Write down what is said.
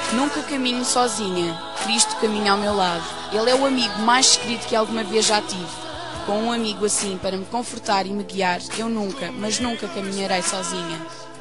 Nunca caminho sozinha, Cristo caminha ao meu lado. Ele é o amigo mais querido que alguma vez já tive. Com um amigo assim para me confortar e me guiar, eu nunca, mas nunca caminharei sozinha.